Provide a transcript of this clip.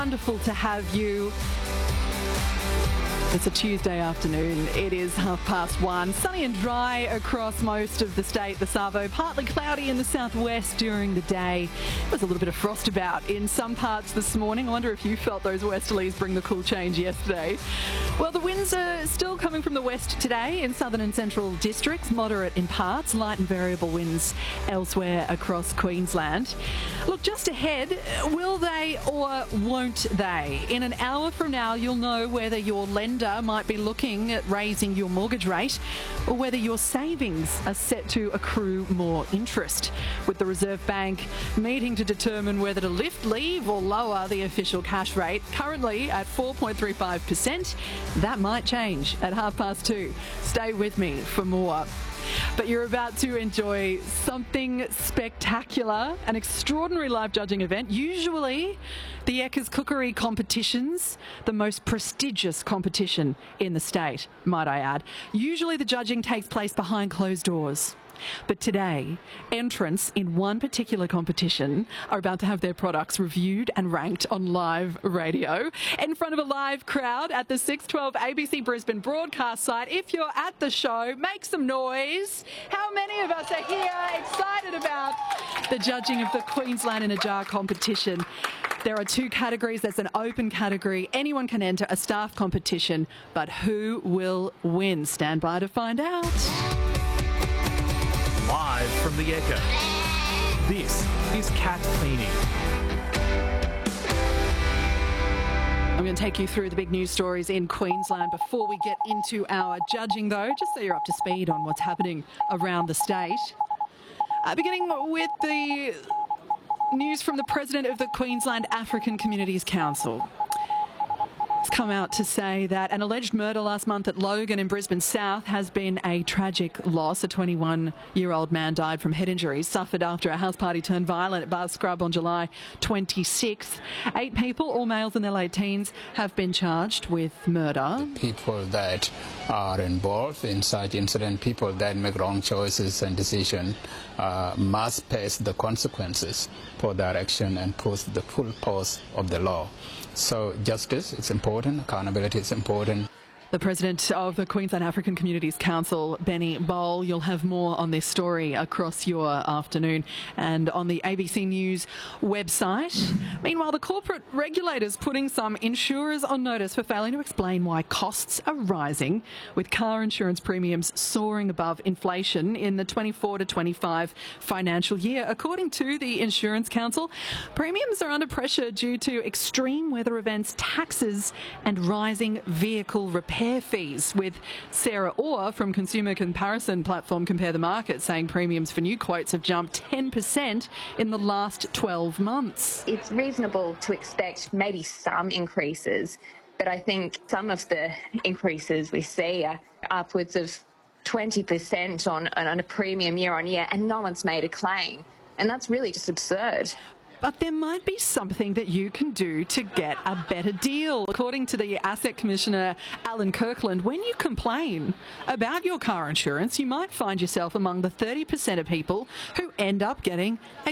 Wonderful to have you. It's a Tuesday afternoon. It is 1:30. Sunny and dry across most of the state, the Savo. Partly cloudy in the southwest during the day. There's a little bit of frost about in some parts this morning. I wonder if you felt those westerlies bring the cool change yesterday. Well, the winds are still coming from the west today in southern and central districts. Moderate in parts, light and variable winds elsewhere across Queensland. Look, just ahead, will they or won't they? In an hour from now, you'll know whether your lender might be looking at raising your mortgage rate or whether your savings are set to accrue more interest, with the Reserve Bank meeting to determine whether to lift, leave or lower the official cash rate, currently at 4.35%. That might change at 2:30. Stay with me for more. But you're about to enjoy something spectacular, an extraordinary live judging event. Usually the Eckers Cookery competitions, the most prestigious competition in the state, might I add. Usually the judging takes place behind closed doors. But today, entrants in one particular competition are about to have their products reviewed and ranked on live radio in front of a live crowd at the 612 ABC Brisbane broadcast site. If you're at the show, make some noise. How many of us are here excited about the judging of the Queensland in a Jar competition? There are two categories. There's an open category. Anyone can enter a staff competition, but who will win? Stand by to find out. Live from the Echo, this is Cat Cleaning. I'm going to take you through the big news stories in Queensland before we get into our judging, though, just so you're up to speed on what's happening around the state. Beginning with the news from the President of the Queensland African Communities Council. It's come out to say that an alleged murder last month at Logan in Brisbane South has been a tragic loss. A 21-year-old man died from head injuries suffered after a house party turned violent at Bar Scrub on July 26th. 8 people, all males in their late teens, have been charged with murder. The people that are involved in such incident, people that make wrong choices and decisions, must face the consequences for their action and post the full force of the law. So justice is important, accountability is important. The President of the Queensland African Communities Council, Benny Bowl. You'll have more on this story across your afternoon and on the ABC News website. Meanwhile, the corporate regulator's putting some insurers on notice for failing to explain why costs are rising, with car insurance premiums soaring above inflation in the 24 to 25 financial year. According to the Insurance Council, premiums are under pressure due to extreme weather events, taxes and rising vehicle repair fees, with Sarah Orr from consumer comparison platform Compare the Market saying premiums for new quotes have jumped 10% in the last 12 months. It's reasonable to expect maybe some increases, but I think some of the increases we see are upwards of 20% on a premium year on year, and no one's made a claim. And that's really just absurd. But there might be something that you can do to get a better deal. According to the Asset Commissioner, Alan Kirkland, when you complain about your car insurance, you might find yourself among the 30% of people who end up getting a